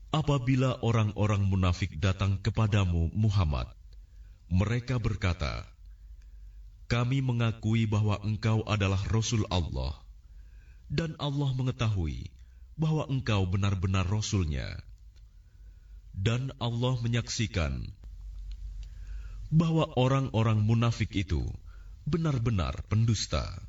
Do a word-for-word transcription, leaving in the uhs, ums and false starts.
Apabila orang-orang munafik datang kepadamu, Muhammad, mereka berkata, "Kami mengakui bahwa engkau adalah Rasul Allah, dan Allah mengetahui bahwa engkau benar-benar Rasul-Nya. Dan Allah menyaksikan bahwa orang-orang munafik itu benar-benar pendusta."